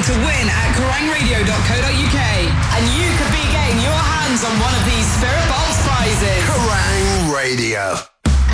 to win at kerangradio.co.uk. And you could be getting your hands on one of these Spirit Box prizes. Kerrang Radio!